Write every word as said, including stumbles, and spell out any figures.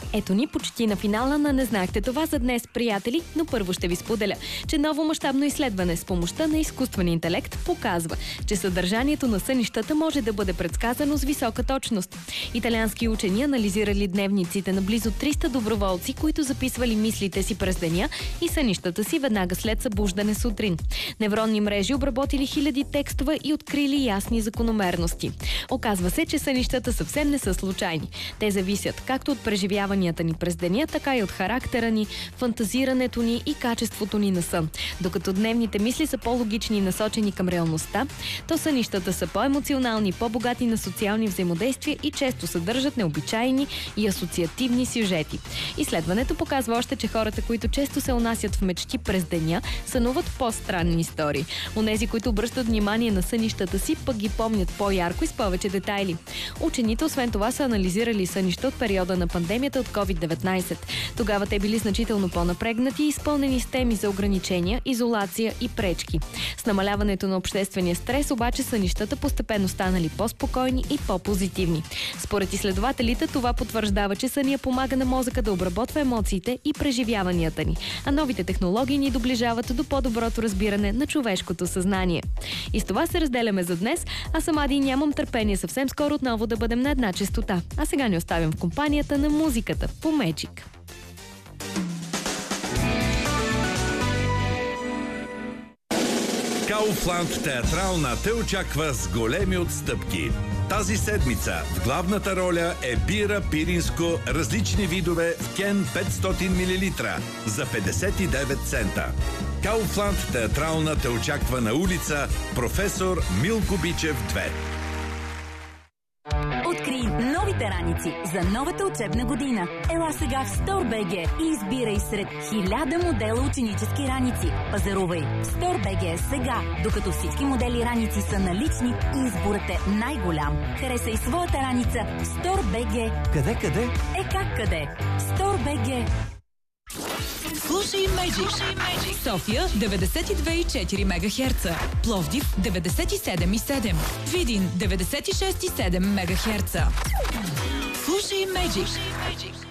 Ето ни почти на финала на "Не знаехте това" за днес, приятели, но първо ще ви споделя, че ново мащабно изследване с помощта на изкуствен интелект показва, че съдържанието на сънищата може да бъде предсказано с висока точност. Италиански учени анализирали дневниците на близо триста доброволци, които записвали мислите си през деня и сънищата си веднага след събуждане сутрин. Невронни мрежи обработили хиляди текстове и открили ясни закономерности. Оказва се, че сънищата съвсем не са случайни. Те зависят както от преживяванията ни през деня, така и от характера ни, фантазирането ни и качеството ни на сън. Докато дневните мисли са по-логични и насочени към реалността, то сънищата са по-емоционални, по-богати на социални взаимодействия и често съдържат необичайни и асоциативни сюжети. Изследването показва още, че хората, които често се унасят в мечти през деня, сънуват по-странни истории. Онези, които обръщат внимание на сънищата си, пък ги помнят по-ярко и с повече детайли. Учените, освен това, са анализирали сънища от периода на пандемията от ковид деветнайсет. Тогава те били значително по-напрегнати и изпълнени с теми за ограничения, изолация и пречки. С намаляването на обществения стрес обаче сънищата постепенно станали по-спокойни и по-позитивни. Според изследователите това потвърждава, че съня помага на мозъка да обработва емоциите и преживяванията ни, а новите технологии ни доближават до по-доброто разбиране на човешкото съзнание. И с това се разделяме за днес, а сама Ади нямам търпение съвсем скоро отново да бъдем на една честота. А сега ни оставям в компанията на музиката по Magic. Kaufland театрална те очаква с големи отстъпки. Тази седмица в главната роля е бира пиринско, различни видове в кен петстотин милилитра за петдесет и девет цента. Kaufland театрална те очаква на улица Професор Милко Бичев две. Открий новите раници за новата учебна година. Ела сега в Store.bg и избирай сред хиляда модела ученически раници. Пазарувай в Store.bg сега, докато всички модели раници са налични и изборът е най-голям. Харесай своята раница в Store.bg. Къде, къде? Е как къде? Store.bg. Слушай Magic. София деветдесет и две и четири мегахерца. Пловдив деветдесет и седем и седем. Видин деветдесет и шест и седем мегахерца. Слушай Magic.